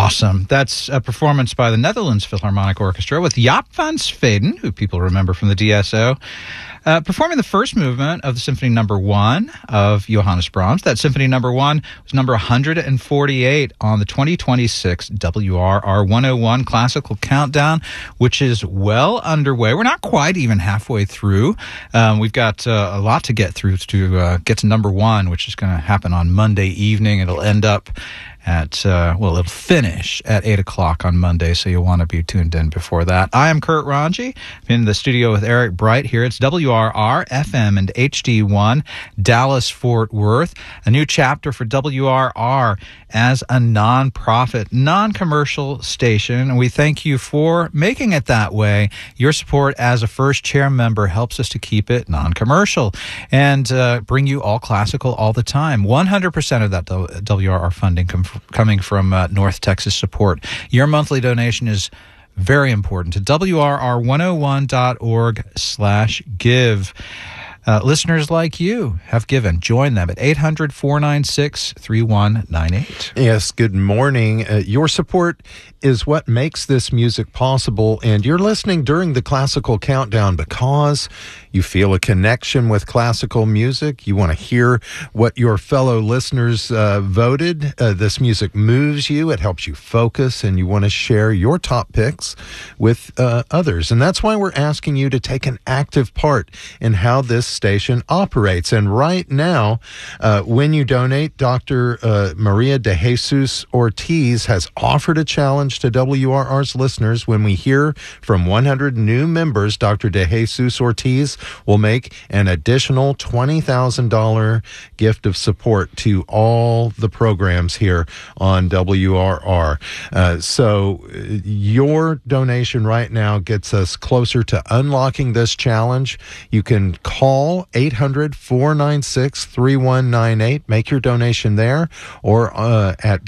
Awesome. That's a performance by the Netherlands Philharmonic Orchestra with Jaap van Zweden, who people remember from the DSO, performing the first movement of the Symphony Number 1 of Johannes Brahms. That Symphony Number 1 was number 148 on the 2026 WRR 101 Classical Countdown, which is well underway. We're not quite even halfway through. We've got a lot to get through to get to number 1, which is going to happen on Monday evening. It'll end up at, it'll finish at 8 o'clock on Monday, so you'll want to be tuned in before that. I am Kurt Ranji. I'm in the studio with Eric Bright here. It's WRR, FM, and HD1, Dallas-Fort Worth. A new chapter for WRR as a non-profit, non-commercial station, and we thank you for making it that way. Your support as a first chair member helps us to keep it non-commercial and bring you all classical all the time. 100% of that WRR funding coming from North Texas support. Your monthly donation is very important to WRR101.org/give. Listeners like you have given. Join them at 800-496-3198. Yes, good morning. Your support is what makes this music possible, and you're listening during the Classical Countdown because you feel a connection with classical music. You want to hear what your fellow listeners voted. This music moves you. It helps you focus, and you want to share your top picks with others. And that's why we're asking you to take an active part in how this station operates. And right now, when you donate, Dr. Maria de Jesus Ortiz has offered a challenge to WRR's listeners. When we hear from 100 new members, Dr. de Jesus Ortiz will make an additional $20,000 gift of support to all the programs here on WRR. So your donation right now gets us closer to unlocking this challenge. You can call 800-496-3198. Make your donation there or at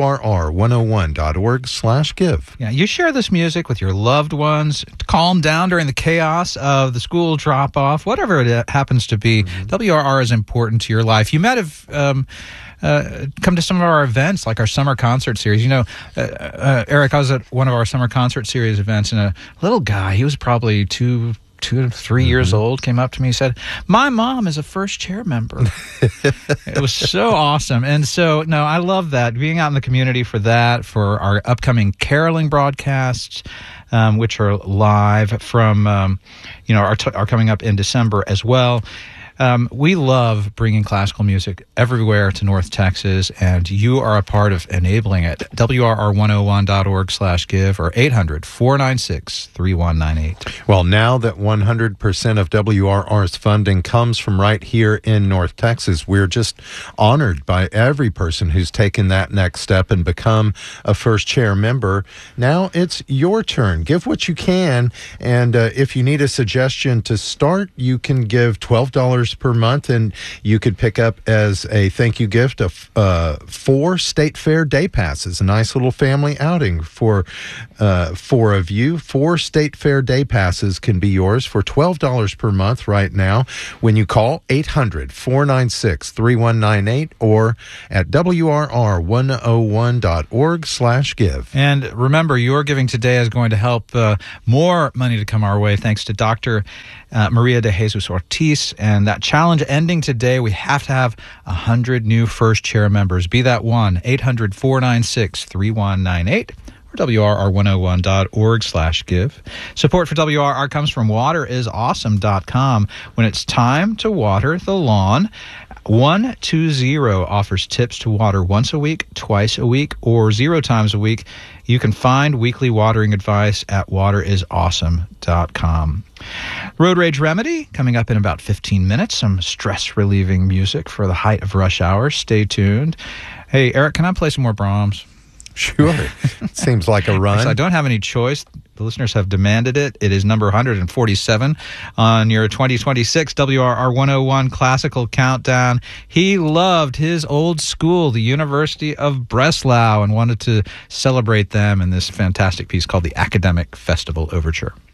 WRR101.org/give. Yeah, you share this music with your loved ones. Calm down during the chaos of the school drop-off, whatever it happens to be. WRR is important to your life. You might have come to some of our events, like our summer concert series. You know, Eric, I was at one of our summer concert series events, and a little guy, he was probably 2 to 3 years old, came up to me and said, "My mom is a first chair member." It was so awesome. And so, no, I love that. Being out in the community for that, for our upcoming caroling broadcasts, which are live from, are coming up in December as well. We love bringing classical music everywhere to North Texas, and you are a part of enabling it. WRR101.org/give or 800-496-3198. Well, now that 100% of WRR's funding comes from right here in North Texas, we're just honored by every person who's taken that next step and become a first chair member. Now it's your turn. Give what you can, and if you need a suggestion to start, you can give $12 per month, and you could pick up as a thank you gift of 4 State Fair day passes, a nice little family outing for 4 of you. 4 State Fair day passes can be yours for $12 per month right now when you call 800-496-3198 or at WRR101.org/give. And remember, your giving today is going to help more money to come our way, thanks to Dr. Maria de Jesus Ortiz. And that challenge ending today, we have to have 100 new first chair members. Be that one, 800-496-3198 or WRR101.org/give. Support for WRR comes from waterisawesome.com. When it's time to water the lawn, 120 offers tips to water once a week, twice a week, or 0 times a week. You can find weekly watering advice at waterisawesome.com. Road Rage Remedy, coming up in about 15 minutes. Some stress-relieving music for the height of rush hour. Stay tuned. Hey, Eric, can I play some more Brahms? Sure. Seems like a run. So I don't have any choice. The listeners have demanded it. It is number 147 on your 2026 WRR 101 Classical Countdown. He loved his old school, the University of Breslau, and wanted to celebrate them in this fantastic piece called the Academic Festival Overture.